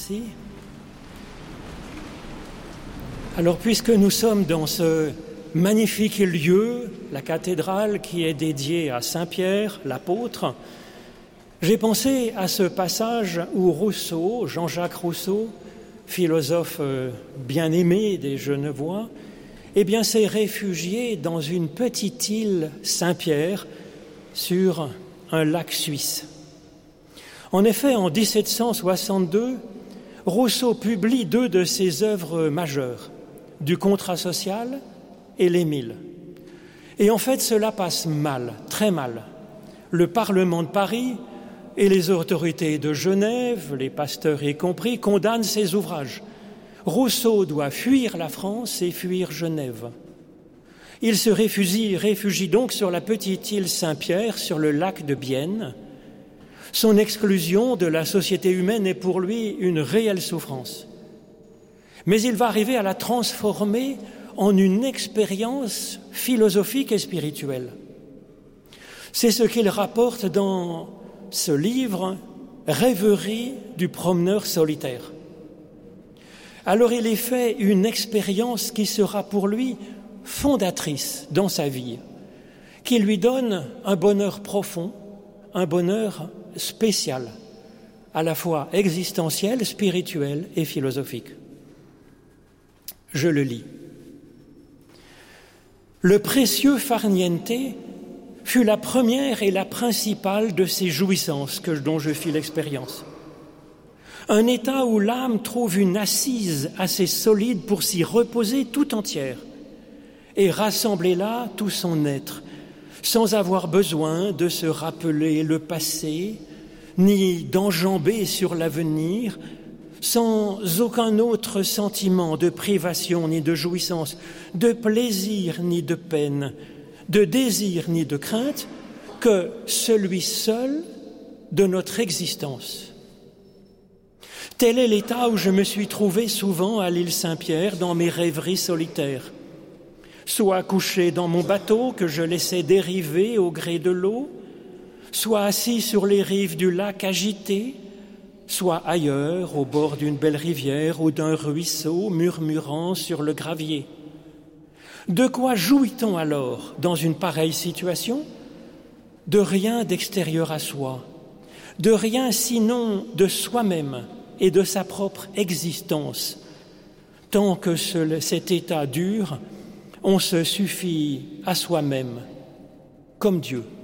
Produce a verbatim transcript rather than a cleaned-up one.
Merci. Alors, puisque nous sommes dans ce magnifique lieu, la cathédrale qui est dédiée à Saint Pierre, l'apôtre, j'ai pensé à ce passage où Rousseau, Jean-Jacques Rousseau, philosophe bien-aimé des Genevois, eh bien, s'est réfugié dans une petite île Saint-Pierre sur un lac suisse. En effet, en dix-sept cent soixante-deux, Rousseau publie deux de ses œuvres majeures, du Contrat social et l'Émile. Et en fait, cela passe mal, très mal. Le Parlement de Paris et les autorités de Genève, les pasteurs y compris, condamnent ses ouvrages. Rousseau doit fuir la France et fuir Genève. Il se réfugie, réfugie donc sur la petite île Saint-Pierre, sur le lac de Bienne. Son exclusion de la société humaine est pour lui une réelle souffrance. Mais il va arriver à la transformer en une expérience philosophique et spirituelle. C'est ce qu'il rapporte dans ce livre « Rêverie du promeneur solitaire ». Alors il y fait une expérience qui sera pour lui fondatrice dans sa vie, qui lui donne un bonheur profond, un bonheur spécial, à la fois existentiel, spirituel et philosophique. Je le lis. Le précieux farniente fut la première et la principale de ces jouissances que, dont je fis l'expérience. Un état où l'âme trouve une assise assez solide pour s'y reposer tout entière et rassembler là tout son être, sans avoir besoin de se rappeler le passé, ni d'enjamber sur l'avenir, sans aucun autre sentiment de privation ni de jouissance, de plaisir ni de peine, de désir ni de crainte, que celui seul de notre existence. Tel est l'état où je me suis trouvé souvent à l'île Saint-Pierre dans mes rêveries solitaires, soit couché dans mon bateau que je laissais dériver au gré de l'eau, soit assis sur les rives du lac agité, soit ailleurs, au bord d'une belle rivière ou d'un ruisseau murmurant sur le gravier. De quoi jouit-on alors dans une pareille situation ? De rien d'extérieur à soi, de rien sinon de soi-même et de sa propre existence. Tant que ce, cet état dure, on se suffit à soi-même comme Dieu.